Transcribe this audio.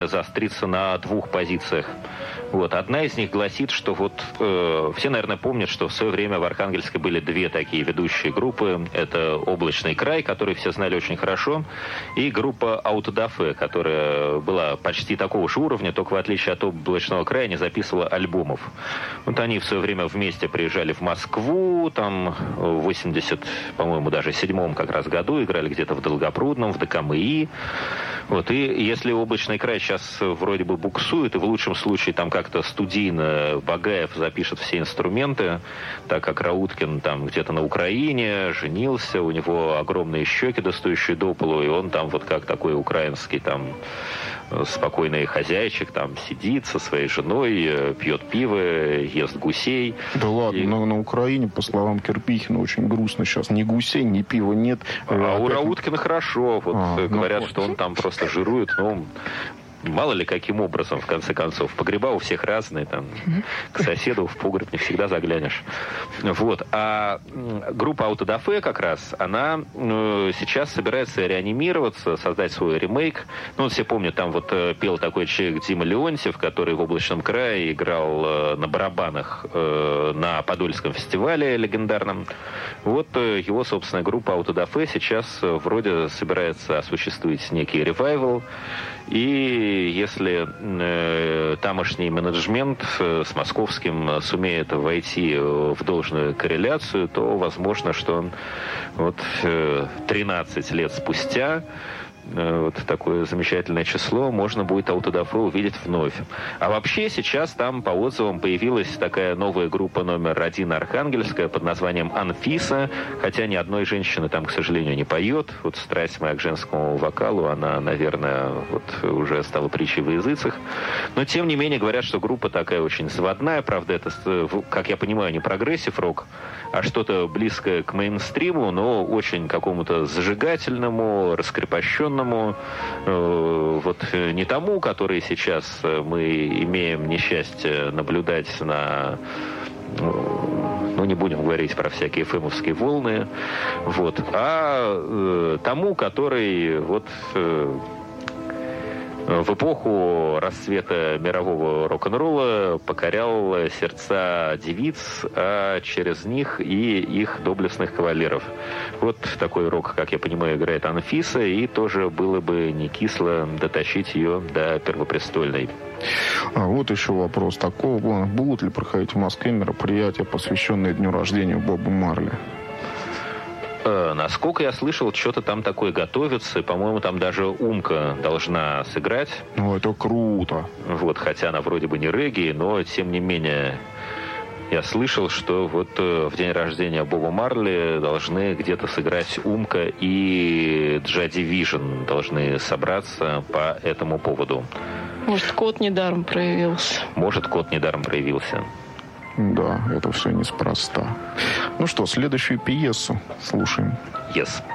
заостриться на двух позициях. Вот. Одна из них гласит, что вот все, наверное, помнят, что в свое время в Архангельске были две такие ведущие группы. Это «Облачный край», который все знали очень хорошо, и группа «Аутодафе», которая была почти такого же уровня, только в отличие от «Облачного края» не записывала альбомов. Вот они в свое время вместе приезжали в Москву, там в 80, по-моему, даже 7-м как раз году играли где-то в Долгопрудном, в ДКМИ. Вот. И если «Облачный край» сейчас вроде бы буксует, и в лучшем случае там как-то студийно Багаев запишет все инструменты, так как Рауткин там где-то на Украине женился, у него огромные щеки, достающие до полу, и он там вот как такой украинский там спокойный хозяйчик там сидит со своей женой, пьет пиво, ест гусей. Да ладно, но на Украине, по словам Кирпихина, очень грустно сейчас. Ни гусей, ни пива нет. А у Рауткина хорошо. Вот говорят, что он там просто жирует, но мало ли каким образом, в конце концов. Погреба у всех разные, там, к соседу в погреб не всегда заглянешь. Вот. А группа «Аутодафе» как раз, она сейчас собирается реанимироваться, создать свой ремейк. Ну, все помнят, там вот пел такой человек Дима Леонтьев, который в «Облачном крае» играл на барабанах на Подольском фестивале легендарном. Вот его, собственно, группа «Аутодафе» сейчас вроде собирается осуществить некий ревайвал. И если тамошний менеджмент с московским сумеет войти в должную корреляцию, то возможно, что он вот 13 лет спустя вот такое замечательное число можно будет «Аутодафе» увидеть вновь. А вообще сейчас там по отзывам появилась такая новая группа номер 1 архангельская под названием «Анфиса», хотя ни одной женщины там, к сожалению, не поет. Вот страсть моя к женскому вокалу, она, наверное, вот уже стала притчей во языцах. Но, тем не менее, говорят, что группа такая очень заводная. Правда, это, как я понимаю, не прогрессив-рок, а что-то близкое к мейнстриму, но очень какому-то зажигательному, раскрепощенному. Вот не тому, который сейчас мы имеем несчастье наблюдать на... Ну, не будем говорить про всякие эфэмовские волны, вот, а тому, который вот... в эпоху расцвета мирового рок-н-ролла покорял сердца девиц, а через них и их доблестных кавалеров. Вот такой рок, как я понимаю, играет Анфиса, и тоже было бы не кисло дотащить ее до Первопрестольной. А вот еще вопрос такого плана. Будут ли проходить в Москве мероприятия, посвященные дню рождения Боба Марли? Насколько я слышал, что-то там такое готовится, и, по-моему, там даже Умка должна сыграть. Ну, это круто. Вот, хотя она вроде бы не регги, но, тем не менее, я слышал, что вот в день рождения Боба Марли должны где-то сыграть Умка и Joy Division должны собраться по этому поводу. Может, кот недаром проявился. Может, кот недаром проявился. Да, это все неспроста. Ну что, следующую пьесу слушаем. Yes.